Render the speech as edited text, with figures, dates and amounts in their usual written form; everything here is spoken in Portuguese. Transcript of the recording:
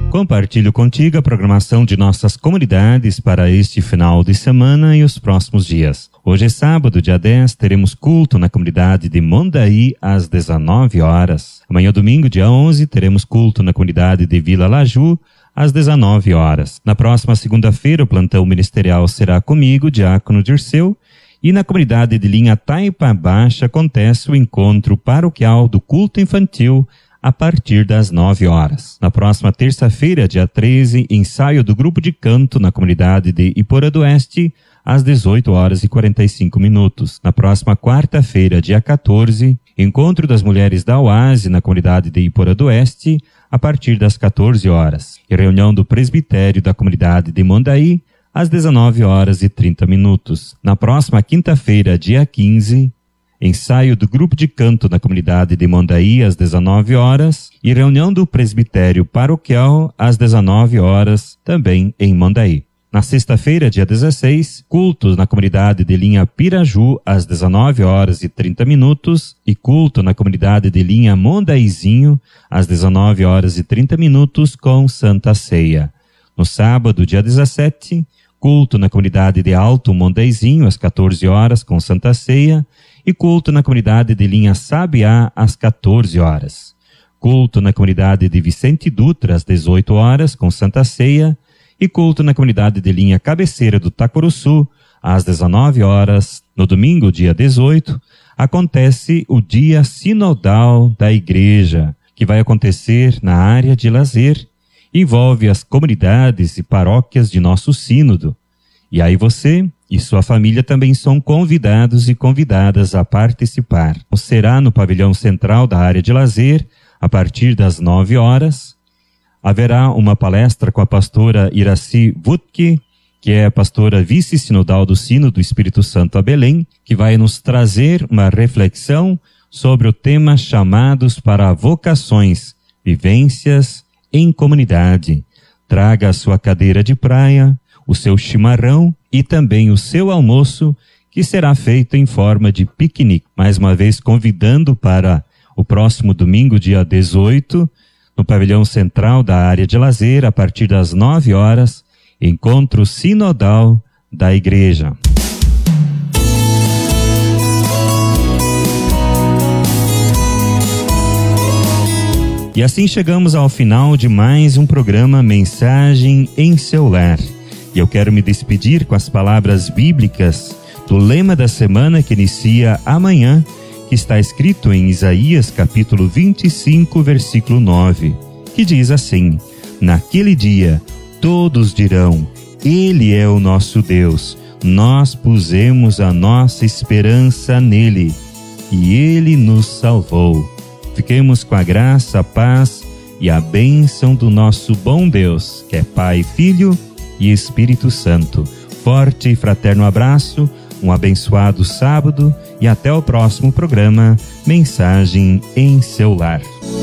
Compartilho contigo a programação de nossas comunidades para este final de semana e os próximos dias. Hoje é sábado, dia 10, teremos culto na comunidade de Mondaí às 19 horas. Amanhã, domingo, dia 11, teremos culto na comunidade de Vila Laju às 19 horas. Na próxima segunda-feira, o plantão ministerial será comigo, Diácono Dirceu, e na comunidade de linha Taipa Baixa acontece o encontro paroquial do culto infantil a partir das 9 horas. Na próxima terça-feira, dia 13, ensaio do grupo de canto na comunidade de Iporã do Oeste, às 18 horas e 45 minutos. Na próxima quarta-feira, dia 14, encontro das mulheres da Oase na comunidade de Iporã do Oeste, a partir das 14 horas. E reunião do presbitério da comunidade de Mondaí, às 19 horas e 30 minutos. Na próxima quinta-feira, dia 15, ensaio do grupo de canto na comunidade de Mondaí às 19 horas e reunião do presbitério paroquial às 19 horas, também em Mondaí. Na sexta-feira, dia 16, cultos na comunidade de linha Piraju às 19 horas e 30 minutos e culto na comunidade de linha Mondaizinho às 19 horas e 30 minutos com Santa Ceia. No sábado, dia 17, culto na comunidade de Alto Mondaizinho às 14 horas com Santa Ceia e culto na comunidade de linha Sabiá às 14 horas. Culto na comunidade de Vicente Dutra às 18 horas com Santa Ceia e culto na comunidade de linha Cabeceira do Taquaruçu às 19 horas. No domingo, dia 18, acontece o Dia Sinodal da Igreja, que vai acontecer na área de lazer. Envolve as comunidades e paróquias de nosso sínodo. E aí você e sua família também são convidados e convidadas a participar. Será no pavilhão central da área de lazer, a partir das 9 horas. Haverá uma palestra com a pastora Iraci Vutke, que é a pastora vice-sinodal do Sínodo do Espírito Santo a Belém, que vai nos trazer uma reflexão sobre o tema Chamados para Vocações, Vivências em Comunidade. Traga a sua cadeira de praia, o seu chimarrão e também o seu almoço, que será feito em forma de piquenique. Mais uma vez convidando para o próximo domingo, dia 18, no pavilhão central da área de lazer, a partir das 9 horas, encontro sinodal da igreja. E assim chegamos ao final de mais um programa Mensagem em Seu Lar. E eu quero me despedir com as palavras bíblicas do lema da semana que inicia amanhã, que está escrito em Isaías capítulo 25, versículo 9, que diz assim: Naquele dia todos dirão, Ele é o nosso Deus, nós pusemos a nossa esperança nele, e Ele nos salvou. Fiquemos com a graça, a paz e a bênção do nosso bom Deus, que é Pai, Filho e Espírito Santo. Forte e fraterno abraço, um abençoado sábado e até o próximo programa Mensagem em Seu Lar.